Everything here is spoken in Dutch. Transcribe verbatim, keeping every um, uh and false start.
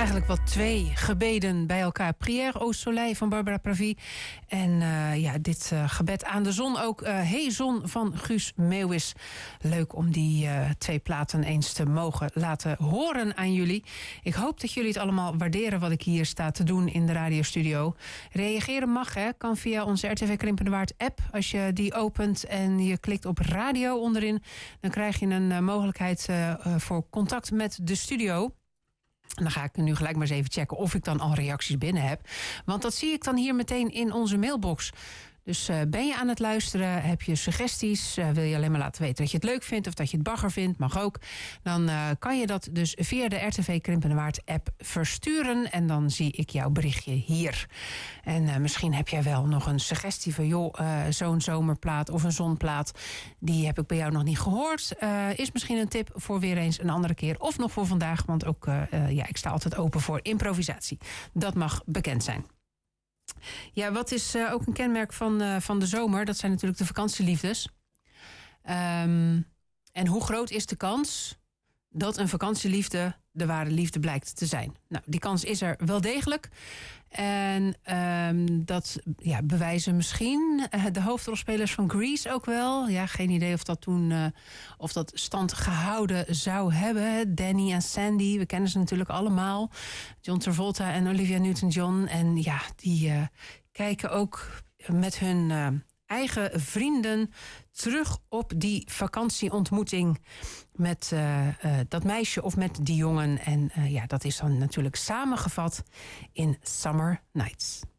eigenlijk wel twee gebeden bij elkaar. Prière au soleil van Barbara Pravi. En uh, ja, dit uh, gebed aan de zon ook. Uh, Hey Zon van Guus Meeuwis. Leuk om die uh, twee platen eens te mogen laten horen aan jullie. Ik hoop dat jullie het allemaal waarderen wat ik hier sta te doen in de radiostudio. Reageren mag, hè. Kan via onze R T V Krimpende Waard app. Als je die opent en je klikt op radio onderin, dan krijg je een uh, mogelijkheid uh, voor contact met de studio. En dan ga ik nu gelijk maar eens even checken of ik dan al reacties binnen heb. Want dat zie ik dan hier meteen in onze mailbox. Dus uh, ben je aan het luisteren, heb je suggesties, uh, wil je alleen maar laten weten dat je het leuk vindt of dat je het bagger vindt, mag ook. Dan uh, kan je dat dus via de R T V Krimpende Waard app versturen en dan zie ik jouw berichtje hier. En uh, misschien heb jij wel nog een suggestie van joh, uh, zo'n zomerplaat of een zonplaat, die heb ik bij jou nog niet gehoord. Uh, is misschien een tip voor weer eens een andere keer of nog voor vandaag, want ook uh, uh, ja, ik sta altijd open voor improvisatie. Dat mag bekend zijn. Ja, wat is uh, ook een kenmerk van, uh, van de zomer? Dat zijn natuurlijk de vakantieliefdes. Um, en hoe groot is de kans dat een vakantieliefde de ware liefde blijkt te zijn? Nou, die kans is er wel degelijk. En um, dat ja, bewijzen misschien uh, de hoofdrolspelers van Grease ook wel. Ja, geen idee of dat toen uh, of dat stand gehouden zou hebben. Danny en Sandy, we kennen ze natuurlijk allemaal. John Travolta en Olivia Newton-John. En ja, die uh, kijken ook met hun uh, eigen vrienden terug op die vakantieontmoeting met uh, uh, dat meisje of met die jongen. En uh, ja, dat is dan natuurlijk samengevat in Summer Nights.